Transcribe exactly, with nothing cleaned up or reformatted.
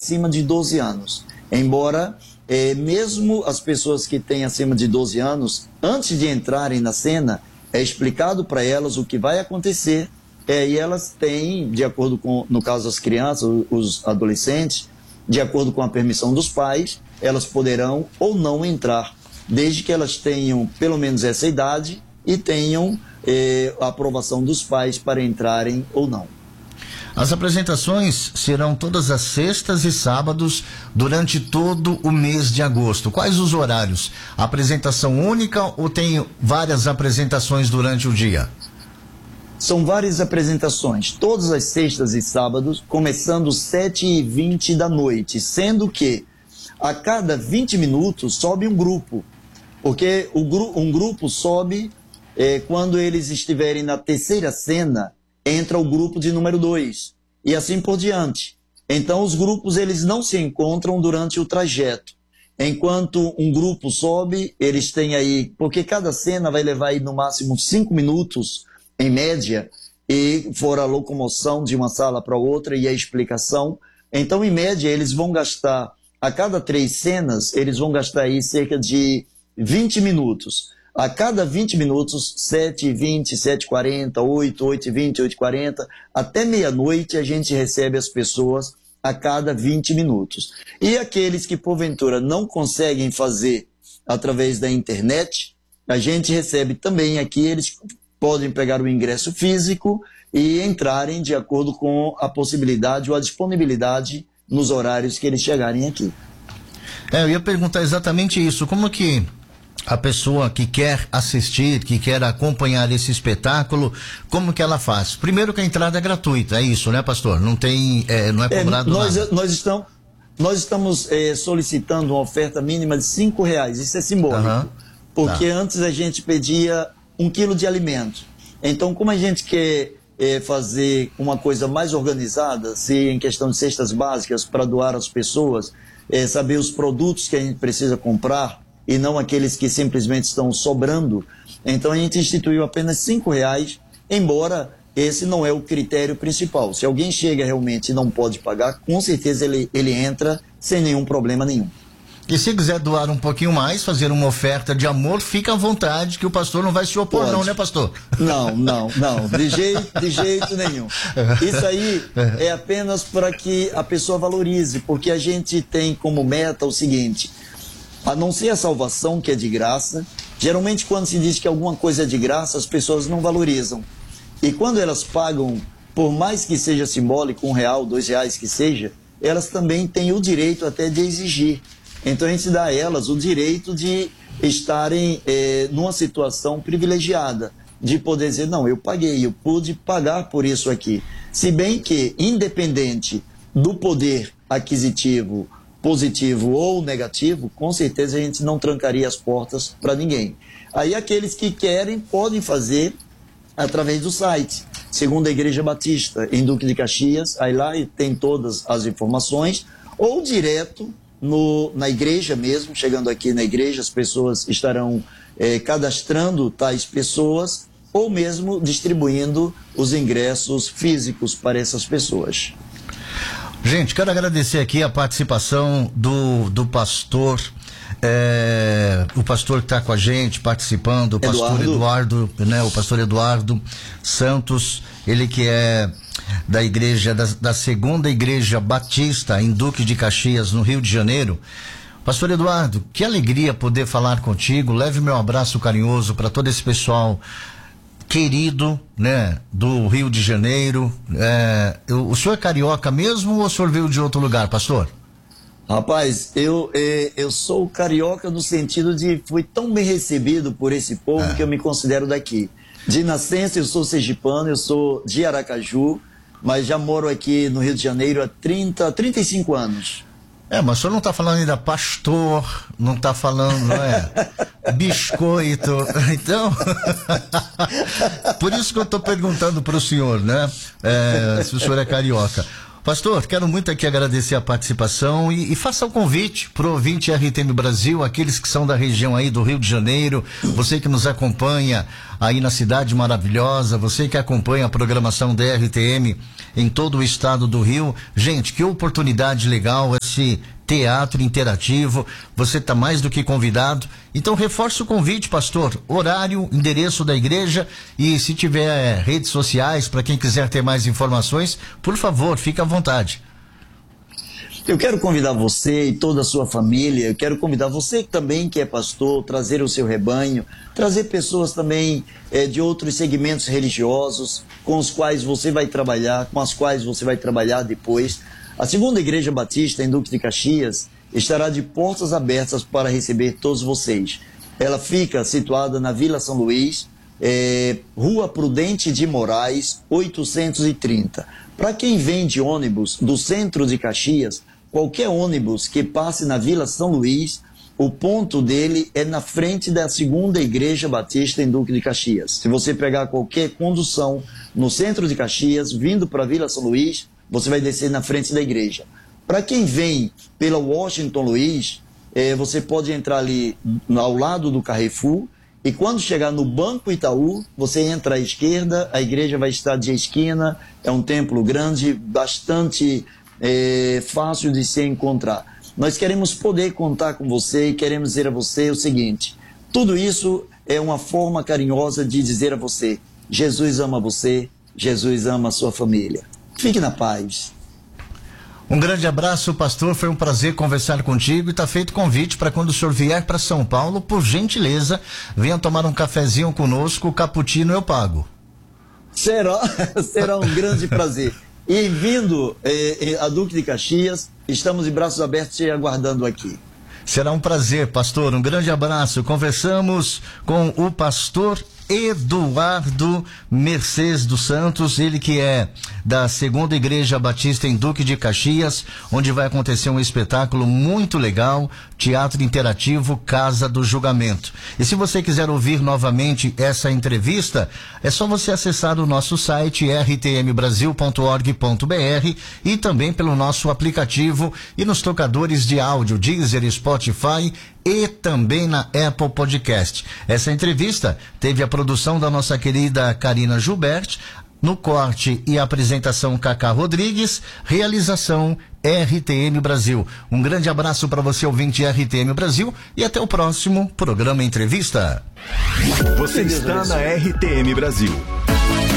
acima de doze anos. Embora, é, mesmo as pessoas que têm acima de doze anos, antes de entrarem na cena, é explicado para elas o que vai acontecer, é, e elas têm, de acordo com, no caso das crianças, os adolescentes, de acordo com a permissão dos pais, elas poderão ou não entrar, desde que elas tenham pelo menos essa idade e tenham eh, a aprovação dos pais para entrarem ou não. As apresentações serão todas as sextas e sábados durante todo o mês de agosto. Quais os horários? Apresentação única ou tem várias apresentações durante o dia? São várias apresentações, todas as sextas e sábados, começando sete e vinte da noite, sendo que a cada vinte minutos sobe um grupo, porque o gru um grupo sobe eh, quando eles estiverem na terceira cena, entra o grupo de número dois, e assim por diante. Então os grupos eles não se encontram durante o trajeto. Enquanto um grupo sobe, eles têm aí, porque cada cena vai levar aí no máximo cinco minutos, em média, e for a locomoção de uma sala para outra e a explicação. Então, em média, eles vão gastar, a cada três cenas, eles vão gastar aí cerca de vinte minutos. A cada vinte minutos, sete e vinte, sete e quarenta, oito, oito e vinte, oito e quarenta, até meia-noite a gente recebe as pessoas a cada vinte minutos. E aqueles que, porventura, não conseguem fazer através da internet, a gente recebe também aqui, eles podem pegar o ingresso físico e entrarem de acordo com a possibilidade ou a disponibilidade nos horários que eles chegarem aqui. É, eu ia perguntar exatamente isso, como que a pessoa que quer assistir, que quer acompanhar esse espetáculo, como que ela faz? Primeiro que a entrada é gratuita, é isso, né, pastor? Não tem, é, não é cobrado é, nós, nada. Nós estamos, nós estamos é, solicitando uma oferta mínima de cinco reais, isso é simbólico, uhum. Porque tá. Antes a gente pedia um quilo de alimento. Então, como a gente quer é, fazer uma coisa mais organizada, se em questão de cestas básicas para doar às pessoas, é, saber os produtos que a gente precisa comprar e não aqueles que simplesmente estão sobrando, então a gente instituiu apenas cinco reais, embora esse não é o critério principal. Se alguém chega realmente e não pode pagar, com certeza ele, ele entra sem nenhum problema nenhum. E se quiser doar um pouquinho mais, fazer uma oferta de amor, fica à vontade, que o pastor não vai se opor. Pode. Não, né, pastor? Não, não, não, de jeito, de jeito nenhum. Isso aí é apenas para que a pessoa valorize, porque a gente tem como meta o seguinte: a não ser a salvação, que é de graça, geralmente quando se diz que alguma coisa é de graça, as pessoas não valorizam. E quando elas pagam, por mais que seja simbólico, um real, dois reais que seja, elas também têm o direito até de exigir. Então a gente dá a elas o direito de estarem é, numa situação privilegiada, de poder dizer, não, eu paguei, eu pude pagar por isso aqui. Se bem que, independente do poder aquisitivo positivo ou negativo, com certeza a gente não trancaria as portas para ninguém. Aí aqueles que querem podem fazer através do site, segundo a Igreja Batista, em Duque de Caxias, aí lá tem todas as informações, ou direto no, na igreja mesmo, chegando aqui na igreja, as pessoas estarão é, cadastrando tais pessoas, ou mesmo distribuindo os ingressos físicos para essas pessoas. Gente, quero agradecer aqui a participação do, do pastor, é, o pastor que está com a gente participando, o pastor Eduardo, né, o pastor Eduardo Santos, ele que é da igreja, da, da segunda igreja batista em Duque de Caxias, no Rio de Janeiro. Pastor Eduardo, que alegria poder falar contigo, leve meu abraço carinhoso para todo esse pessoal querido, né, do Rio de Janeiro. É, eu, o senhor é carioca mesmo ou o senhor veio de outro lugar, pastor? Rapaz, eu, eu, eu sou carioca no sentido de fui tão bem recebido por esse povo é. que eu me considero daqui. De nascença eu sou sergipano, eu sou de Aracaju, mas já moro aqui no Rio de Janeiro há trinta, trinta e cinco anos. É, mas o senhor não está falando ainda pastor, não está falando, não é? Biscoito, então, por isso que eu estou perguntando para o senhor, né, é, se o senhor é carioca. Pastor, quero muito aqui agradecer a participação e, e faça o convite para o ouvinte R T M Brasil, aqueles que são da região aí do Rio de Janeiro, você que nos acompanha aí na cidade maravilhosa, você que acompanha a programação da R T M em todo o estado do Rio. Gente, que oportunidade legal, é esse teatro interativo. Você está mais do que convidado. Então reforce o convite, pastor. Horário, endereço da igreja e se tiver redes sociais para quem quiser ter mais informações, por favor, fique à vontade. Eu quero convidar você e toda a sua família, eu quero convidar você também que é pastor, trazer o seu rebanho, trazer pessoas também é, de outros segmentos religiosos com os quais você vai trabalhar, com as quais você vai trabalhar depois. A Segunda Igreja Batista em Duque de Caxias estará de portas abertas para receber todos vocês. Ela fica situada na Vila São Luís, é, Rua Prudente de Moraes, oitocentos e trinta. Para quem vem de ônibus do centro de Caxias, qualquer ônibus que passe na Vila São Luís, o ponto dele é na frente da Segunda Igreja Batista em Duque de Caxias. Se você pegar qualquer condução no centro de Caxias, vindo para a Vila São Luís, você vai descer na frente da igreja. Para quem vem pela Washington Luiz, eh, você pode entrar ali ao lado do Carrefour, e quando chegar no Banco Itaú, você entra à esquerda, a igreja vai estar de esquina, é um templo grande, bastante é, fácil de se encontrar. Nós queremos poder contar com você e queremos dizer a você o seguinte: tudo isso é uma forma carinhosa de dizer a você: Jesus ama você, Jesus ama a sua família. Fique na paz. Um grande abraço, pastor, foi um prazer conversar contigo e está feito convite para quando o senhor vier para São Paulo, por gentileza, venha tomar um cafezinho conosco, o cappuccino eu pago. Será, será um grande prazer. E vindo eh, a Duque de Caxias, estamos de braços abertos te aguardando aqui. Será um prazer, pastor, um grande abraço. Conversamos com o pastor Eduardo Mercedes dos Santos, ele que é da Segunda Igreja Batista em Duque de Caxias, onde vai acontecer um espetáculo muito legal, teatro interativo Casa do Julgamento. E se você quiser ouvir novamente essa entrevista, é só você acessar o nosso site r t m brasil ponto org ponto b r e também pelo nosso aplicativo e nos tocadores de áudio Deezer, Spotify e também na Apple Podcast. Essa entrevista teve a produção da nossa querida Karina Gilbert, no corte e apresentação Cacá Rodrigues, realização R T M Brasil. Um grande abraço para você, ouvinte R T M Brasil, e até o próximo programa Entrevista. Você está na R T M Brasil.